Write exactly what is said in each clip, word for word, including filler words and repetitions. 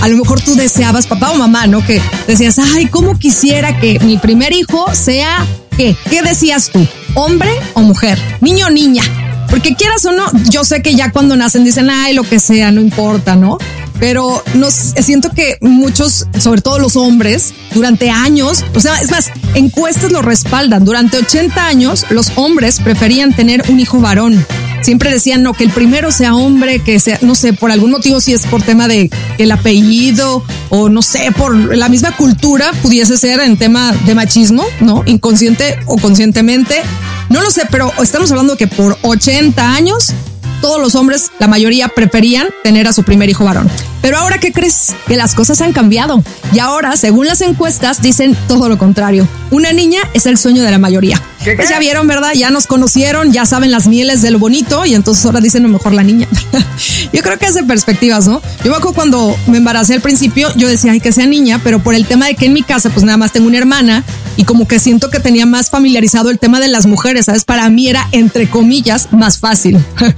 a lo mejor tú deseabas, papá o mamá, ¿no? Que decías, ay, cómo quisiera que mi primer hijo sea, ¿qué? ¿Qué decías tú? ¿Hombre o mujer? ¿Niño o niña? Porque quieras o no, yo sé que ya cuando nacen dicen, ay, lo que sea, no importa, ¿no? Pero nos, siento que muchos, sobre todo los hombres, durante años, o sea, es más, encuestas lo respaldan, durante ochenta años los hombres preferían tener un hijo varón. Siempre decían, no, que el primero sea hombre, que sea, no sé, por algún motivo, si es por tema de el apellido o no sé, por la misma cultura, pudiese ser en tema de machismo, ¿no? Inconsciente o conscientemente. No lo sé, pero estamos hablando que por ochenta años todos los hombres, la mayoría, preferían tener a su primer hijo varón. Pero ahora, ¿qué crees? Que las cosas han cambiado. Y ahora, según las encuestas, dicen todo lo contrario. Una niña es el sueño de la mayoría. ¿Qué, qué? Pues ya vieron, ¿verdad? Ya nos conocieron, ya saben las mieles de lo bonito y entonces ahora dicen lo mejor la niña. Yo creo que es de perspectivas, ¿no? Yo me acuerdo cuando me embaracé al principio, yo decía, ay, que sea niña, pero por el tema de que en mi casa, pues nada más tengo una hermana y como que siento que tenía más familiarizado el tema de las mujeres, ¿sabes? Para mí era, entre comillas, más fácil.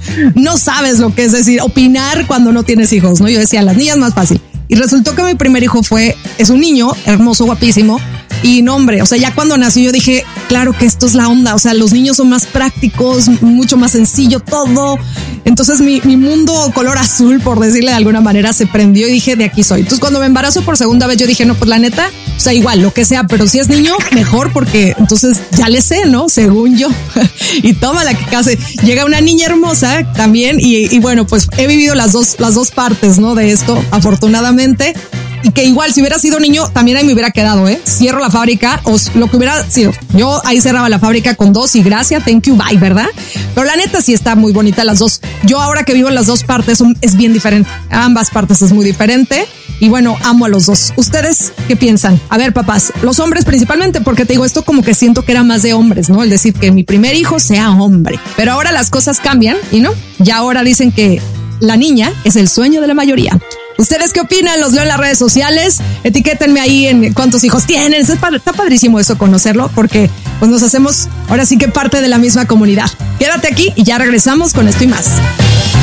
No sabes lo que es decir, opinar cuando no tienes hijos, ¿no? Yo decía, las niñas más fácil. Y resultó que mi primer hijo fue, es un niño hermoso, guapísimo. Y no, hombre, o sea, ya cuando nació yo dije, claro que esto es la onda. O sea, los niños son más prácticos, mucho más sencillo todo. Entonces mi, mi mundo color azul, por decirle de alguna manera, se prendió y dije, de aquí soy. Entonces cuando me embarazo por segunda vez, yo dije, no, pues la neta, o sea, igual, lo que sea, pero si es niño, mejor, porque entonces ya le sé, ¿no? Según yo. Y toma la que case. Llega una niña hermosa también y, y bueno, pues he vivido las dos, las dos partes, ¿no? De esto, afortunadamente. Y que igual, si hubiera sido niño, también ahí me hubiera quedado, ¿eh? Cierro la fábrica, o lo que hubiera sido. Yo ahí cerraba la fábrica con dos y gracias, thank you, bye, ¿verdad? Pero la neta sí está muy bonita las dos. Yo ahora que vivo en las dos partes es bien diferente. Ambas partes es muy diferente. Y bueno, amo a los dos. ¿Ustedes qué piensan? A ver, papás, los hombres principalmente, porque te digo esto como que siento que era más de hombres, ¿no? El decir que mi primer hijo sea hombre. Pero ahora las cosas cambian y no. Ya ahora dicen que la niña es el sueño de la mayoría. ¿Ustedes qué opinan? Los leo en las redes sociales. Etiquétenme ahí en cuántos hijos tienen. Está padrísimo eso, conocerlo, porque pues nos hacemos ahora sí que parte de la misma comunidad. Quédate aquí y ya regresamos con esto y más.